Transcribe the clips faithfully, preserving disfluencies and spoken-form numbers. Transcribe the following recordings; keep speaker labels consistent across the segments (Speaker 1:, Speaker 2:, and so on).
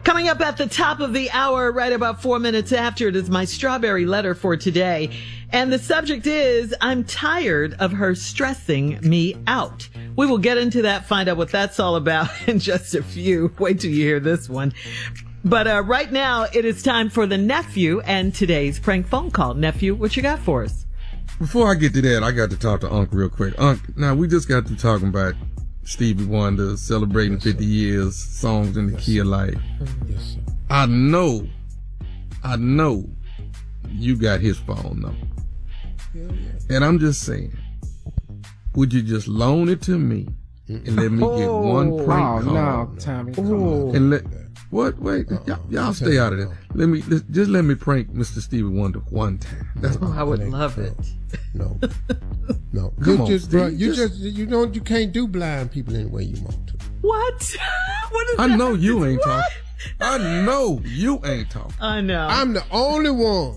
Speaker 1: Coming up at the top of the hour, right about four minutes after, it is my strawberry letter for today. And the subject is, I'm tired of her stressing me out. We will get into that, find out what that's all about in just a few. Wait till you hear this one. But uh, right now, it is time for the nephew and today's prank phone call. Nephew, what you got for us?
Speaker 2: Before I get to that, I got to talk to Unc real quick. Unc, now we just got to talking about Stevie Wonder celebrating yes, fifty years, songs in the yes, key of life. Yes, sir. I know, I know you got his phone number. Yeah, yeah. And I'm just saying, would you just loan it to me and let me get one prank
Speaker 3: oh,
Speaker 2: call?
Speaker 3: No, Tommy.
Speaker 2: And let, what? Wait, y'all, y'all stay out of that. Let me, just let me prank Mister Stevie Wonder one time. That's
Speaker 1: oh, I would love it.
Speaker 4: No, no.
Speaker 2: Come
Speaker 4: you
Speaker 2: on,
Speaker 4: just,
Speaker 2: Steve,
Speaker 4: bro, you
Speaker 2: just,
Speaker 4: just, you don't, you can't do blind people any way you want to.
Speaker 1: What? What is
Speaker 2: I
Speaker 1: that?
Speaker 2: know you ain't
Speaker 1: what?
Speaker 2: talking. I know you ain't talking.
Speaker 1: I know.
Speaker 4: I'm the only one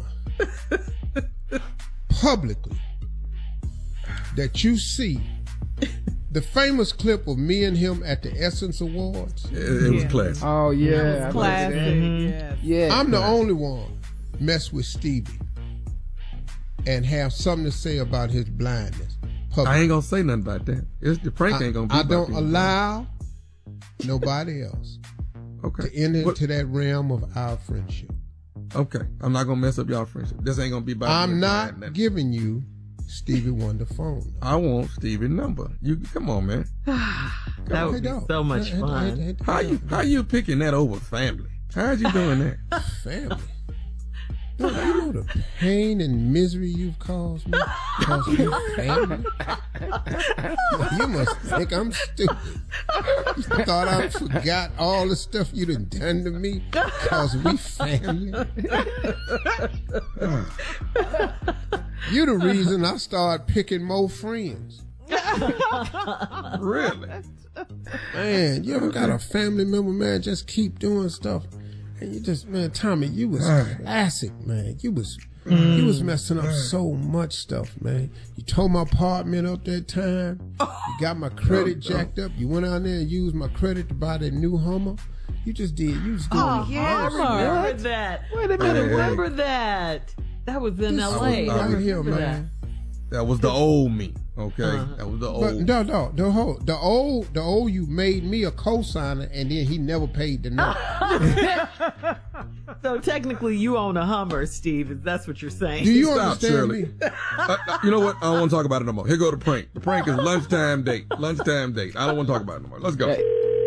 Speaker 4: publicly that you see the famous clip of me and him at the Essence Awards.
Speaker 2: It, it was
Speaker 1: yeah.
Speaker 2: classic.
Speaker 3: Oh yeah,
Speaker 1: it was classic.
Speaker 3: Mm-hmm. Yes. Yeah,
Speaker 4: I'm the
Speaker 3: classic.
Speaker 4: only one mess with Stevie and have something to say about his blindness. Public.
Speaker 2: I ain't gonna say nothing about that. It's, the prank
Speaker 4: I,
Speaker 2: ain't gonna be
Speaker 4: I
Speaker 2: about
Speaker 4: don't
Speaker 2: people.
Speaker 4: allow nobody else
Speaker 2: okay.
Speaker 4: to enter
Speaker 2: what?
Speaker 4: into that realm of our friendship.
Speaker 2: Okay, I'm not gonna mess up y'all friendship. This ain't gonna be about.
Speaker 4: I'm not giving you Stevie Wonder phone number.
Speaker 2: I want Stevie number. You come on, man.
Speaker 1: That would be so much fun.
Speaker 2: How you how you picking that over family? How's you doing that?
Speaker 4: Family. No, you know the pain and misery you've caused me because of your family. You must think I'm stupid. You thought I forgot all the stuff you done done to me because we family. You the reason I started picking more friends.
Speaker 2: Really?
Speaker 4: Man, you ever got a family member, man, just keep doing stuff. And you just, man, Tommy, you was classic, man. You was, mm. you was messing up so much stuff, man. You tore my apartment up that time. You got my credit jacked up. You went out there and used my credit to buy that new Hummer. You just did. You was doing
Speaker 1: Oh, yeah, I remember
Speaker 3: What?
Speaker 1: that.
Speaker 3: Wait a
Speaker 1: I
Speaker 3: minute.
Speaker 1: remember that. That was in
Speaker 4: This
Speaker 1: L A.
Speaker 4: was
Speaker 1: I
Speaker 4: out here,
Speaker 1: remember
Speaker 4: man.
Speaker 2: That was the old me. Okay,
Speaker 1: Uh-huh.
Speaker 2: that was the old.
Speaker 4: But no, no, the whole, the old, the old you made me a co-signer, and then he never paid the note.
Speaker 1: So technically, you own a Hummer, Steve. If that's what you're saying.
Speaker 4: Do you
Speaker 2: Stop,
Speaker 4: understand
Speaker 2: Shirley.
Speaker 4: me?
Speaker 2: uh, uh, you know what? I don't want to talk about it no more. Here go the prank. The prank is lunchtime date. Lunchtime date. I don't want to talk about it no more. Let's go.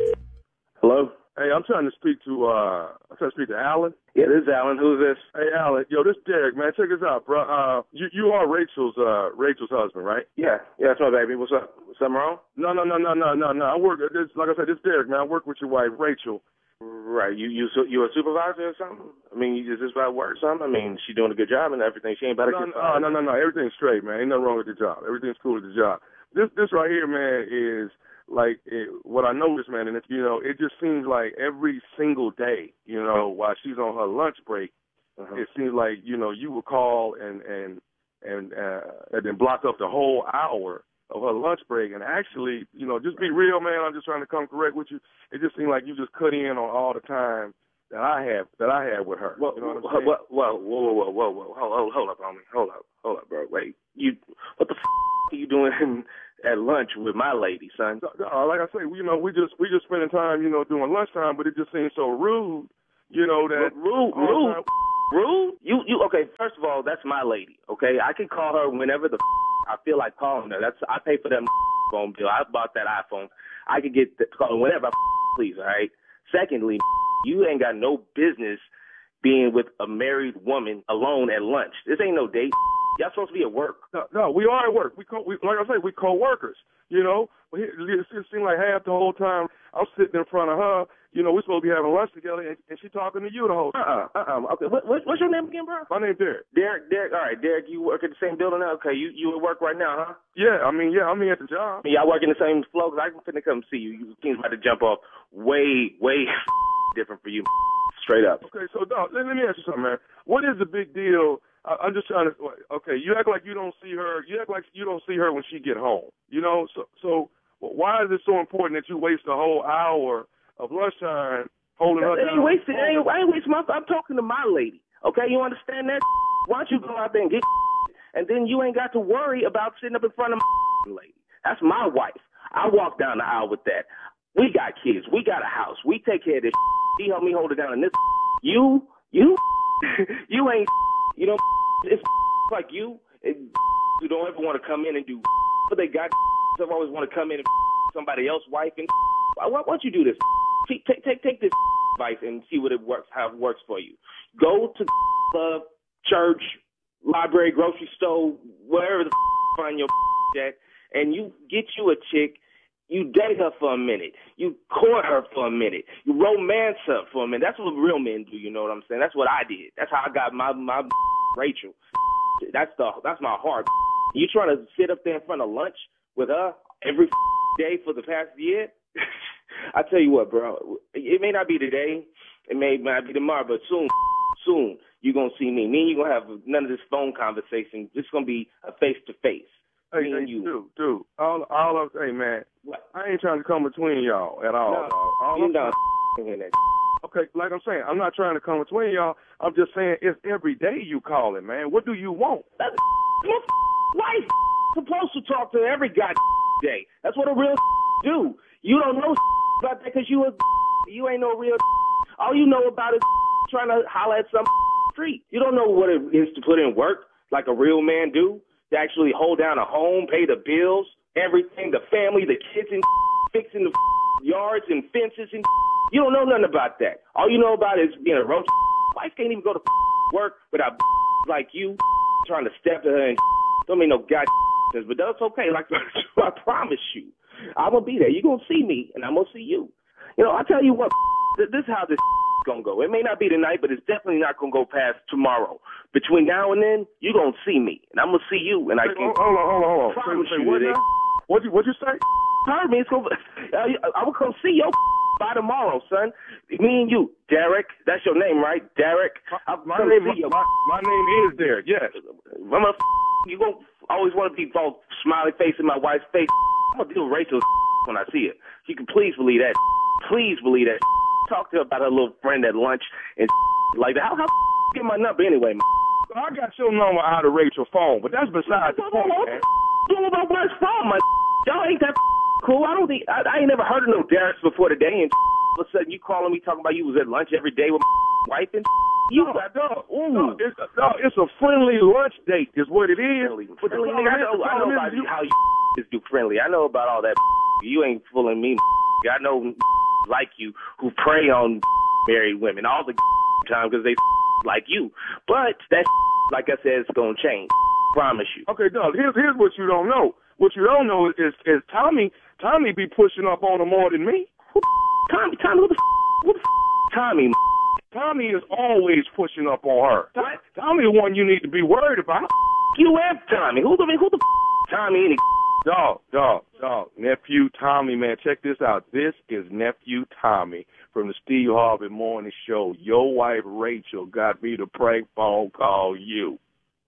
Speaker 5: Hello? Hey, I'm trying to speak to, uh, I'm trying to speak to Alan. Yeah, this is Alan. Who's this? Hey, Alan. Yo, this is Derek, man. Check this out, bro. Uh, you, you are Rachel's, uh, Rachel's husband, right? Yeah. Yeah, that's my baby. What's up? Something wrong? No, no, no, no, no, no, no. I work, this, like I said, this is Derek, man. I work with your wife, Rachel. Right. You, you, you a supervisor or something? I mean, is this about work or something? I mean, she doing a good job and everything. She ain't about to get fired. No, no, no, no. Everything's straight, man. Ain't nothing wrong with the job. Everything's cool with the job. This, this right here, man, is, like, it, what I noticed, man, and it's, you know, it just seems like every single day, you know, while she's on her lunch break, uh-huh. it seems like, you know, you would call and and and uh, and then block up the whole hour of her lunch break. And actually, you know, just be real, man. I'm just trying to come correct with you. It just seemed like you just cut in on all the time that I have that I had with her. Well, you know what I'm saying? Well, well, whoa, whoa, whoa, whoa, hold, hold, hold up, homie, hold up, hold up, bro. Wait, you, what the f- are you doing at lunch with my lady, son? Uh, like I say, you know, we just we just spending time, you know, doing lunchtime, but it just seems so rude, you know, that
Speaker 6: rude, rude, rude, rude. You, you, okay? First of all, that's my lady, okay? I can call her whenever the I feel like calling her. That's I pay for that phone bill. I bought that iPhone. I could get the call whenever I please. All right. Secondly, you ain't got no business being with a married woman alone at lunch. This ain't no date. Y'all supposed to be at work.
Speaker 5: No, no, we are at work. We, co- we like I say, we co-workers, you know. But it, it seemed like half the whole time I was sitting in front of her, you know, we're supposed to be having lunch together, and, and she talking to you the whole time.
Speaker 6: Uh-uh, uh-uh. Okay, what, what, what's your name again, bro?
Speaker 5: My name's Derek.
Speaker 6: Derek, Derek, all right, Derek, you work at the same building now? Okay, you, you at work right now, huh?
Speaker 5: Yeah, I mean, yeah, I'm here at the job.
Speaker 6: I mean, y'all work in the same flow, because I'm finna come see you. You team's about to jump off way, way different for you, straight up.
Speaker 5: Okay, so, dog, let, let me ask you something, man. What is the big deal? I'm just trying to, okay, you act like you don't see her, you act like you don't see her when she get home, you know? So, so why is it so important that you waste a whole hour of lunchtime holding her
Speaker 6: It
Speaker 5: down.
Speaker 6: ain't wasting. It ain't, I ain't wasting my. I'm talking to my lady. Okay, you understand that? Why don't you go out there and get, and then you ain't got to worry about sitting up in front of my lady. That's my wife. I walk down the aisle with that. We got kids. We got a house. We take care of this. She helped me hold it down. And this, you, you, you ain't. You know, it's like you. It, you don't ever want to come in and do, but they got. They always want to come in and somebody else's wife and. Why, why don't you do this? Take take take, take this advice and see what it works, how it works for you. Go to club, church, library, grocery store, wherever the find your at, and you get you a chick. You date her for a minute. You court her for a minute. You romance her for a minute. That's what real men do. You know what I'm saying? That's what I did. That's how I got my my Rachel. That's the that's my heart. You trying to sit up there in front of lunch with her every day for the past year? I tell you what, bro. It may not be today. It may not be tomorrow, but soon, soon you're gonna see me. Me and you gonna have none of this phone conversation. It's gonna be a face to face.
Speaker 5: Hey,
Speaker 6: Me
Speaker 5: hey,
Speaker 6: and you.
Speaker 5: dude, dude. All, all of, hey, man.
Speaker 6: What?
Speaker 5: I ain't trying to come between y'all at all.
Speaker 6: No,
Speaker 5: dog. All
Speaker 6: you
Speaker 5: I'm
Speaker 6: not
Speaker 5: trying-
Speaker 6: in that.
Speaker 5: Okay, like I'm saying, I'm not trying to come between y'all. I'm just saying it's every day you calling, man. What do you want?
Speaker 6: That's your wife supposed to talk to every goddamn day. That's what a real do. You don't know about that because you a you ain't no real. All you know about is trying to holler at some street. You don't know what it is to put in work like a real man do. To actually hold down a home, pay the bills, everything, the family, the kids, and fixing the yards and fences, and you don't know nothing about that. All you know about is being a roach. Wife can't even go to work without like you trying to step to her and don't make no god sense. But that's okay. Like I promise you, I'm gonna be there. You're gonna see me, and I'm gonna see you. You know, I tell you what, this is how this gonna go. It may not be tonight, but it's definitely not gonna go past tomorrow. Between now and then, you gonna see me, and I'm gonna see you, and I
Speaker 5: Hey,
Speaker 6: can
Speaker 5: hold on, hold on, hold on.
Speaker 6: promise
Speaker 5: Say, say,
Speaker 6: you
Speaker 5: what
Speaker 6: that
Speaker 5: now? What you what you say?
Speaker 6: heard me. It's gonna, uh, I will come see your by tomorrow, son. Me and you, Derek. That's your name, right, Derek? I'll
Speaker 5: My
Speaker 6: come
Speaker 5: name,
Speaker 6: see you.
Speaker 5: my, my name is Derek. Yes.
Speaker 6: I'm a, you gonna always want to be all smiley face in my wife's face. I'm gonna deal with Rachel when I see her. You can please believe that. Please believe that. Talk to her about her little friend at lunch and like that. How how get my number anyway, man?
Speaker 5: I got your number out of Rachel's phone, but that's besides the point, man.
Speaker 6: Doing about what's wrong, my y'all ain't that cool. I don't think I, I ain't never heard of no Dereks before today, and all of a sudden you calling me talking about you was at lunch every day with my wife and you.
Speaker 5: No, no, no, it's, no, it's a friendly lunch date, is what it is.
Speaker 6: Friendly,
Speaker 5: But the
Speaker 6: friendly,
Speaker 5: problem
Speaker 6: nigga, I
Speaker 5: is-
Speaker 6: know,
Speaker 5: the
Speaker 6: I know
Speaker 5: problem
Speaker 6: about
Speaker 5: is you-
Speaker 6: how you is do friendly. I know about all that. You ain't fooling me. I know like you who prey on married women all the time because they like you. But that, like I said, it's gonna change. Promise you.
Speaker 5: Okay, Doug, here's here's what you don't know. What you don't know is is Tommy Tommy be pushing up on her more than me.
Speaker 6: Who the Tommy? Tommy? Who the who the Tommy?
Speaker 5: Tommy is always pushing up on her. Tom- Tommy the one you need to be worried about.
Speaker 6: You and Tommy? Who the who the Tommy? Any
Speaker 5: Dog, dog, dog. Nephew Tommy, man, check this out. This is Nephew Tommy from the Steve Harvey Morning Show. Your wife Rachel got me to prank phone call you.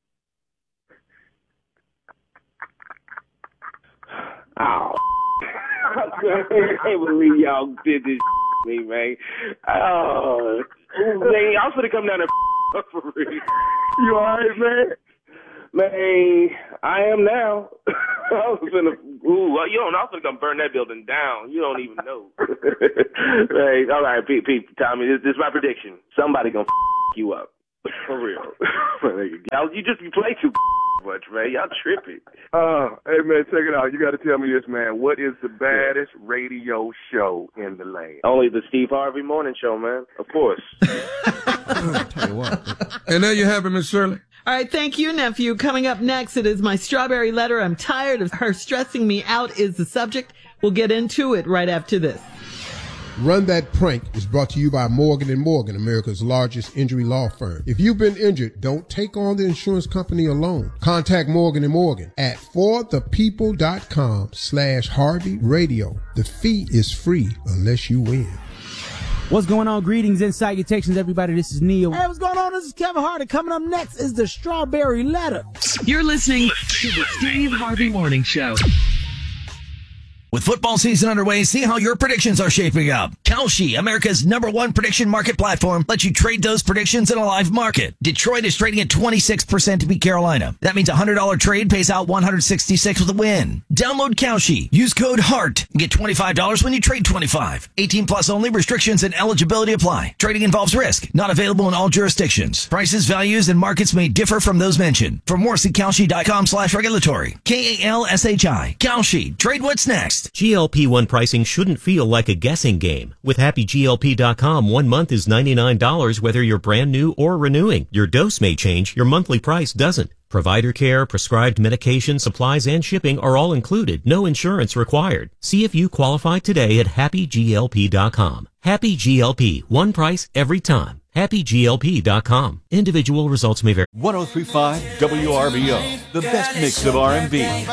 Speaker 6: Oh, I can't believe y'all did this to me, man. Oh, man, I was gonna come down there for real.
Speaker 5: You alright, man?
Speaker 6: Man, I am now. I was gonna, ooh, well, you don't know, I was gonna come burn that building down. You don't even know. Hey, all right, Pete, Pete, Tommy, this, this is my prediction. Somebody gonna f- you up. For real. Y'all, you just you play too much, man. Y'all tripping.
Speaker 5: Uh, hey, man, check it out. You got to tell me this, man. What is the baddest radio show in the land?
Speaker 6: Only the Steve Harvey Morning Show, man. Of course.
Speaker 4: Tell you what.
Speaker 2: And there you have it, Miss Shirley.
Speaker 1: All right, thank you, nephew. Coming up next, it is my strawberry letter. I'm tired of her stressing me out is the subject. We'll get into it right after this.
Speaker 4: Run That Prank is brought to you by Morgan and Morgan, America's largest injury law firm. If you've been injured, don't take on the insurance company alone. Contact Morgan and Morgan at forthepeople.com slash Harvey Radio. The fee is free unless you win.
Speaker 3: What's going on? Greetings and salutations, everybody. This is Neil. Hey, what's going on? This is Kevin Hart. And coming up next is the Strawberry Letter.
Speaker 7: You're listening to the Steve Harvey Morning Show.
Speaker 8: With football season underway, see how your predictions are shaping up. Kalshi, America's number one prediction market platform, lets you trade those predictions in a live market. Detroit is trading at twenty-six percent to beat Carolina. That means a one hundred dollars trade pays out one hundred sixty-six with a win. Download Kalshi. Use code HEART and get twenty-five dollars when you trade twenty-five. eighteen plus only. Restrictions and eligibility apply. Trading involves risk. Not available in all jurisdictions. Prices, values, and markets may differ from those mentioned. For more, see Kalshi.com slash regulatory. K A L S H I. Kalshi. Trade what's next.
Speaker 9: G L P one pricing shouldn't feel like a guessing game. With Happy G L P dot com, one month is ninety-nine dollars whether you're brand new or renewing. Your dose may change, your monthly price doesn't. Provider care, prescribed medication, supplies, and shipping are all included. No insurance required. See if you qualify today at Happy G L P dot com. Happy G L P. One price every time. Happy G L P dot com. Individual results may vary.
Speaker 10: one oh three point five W R B O, the best mix of R and B.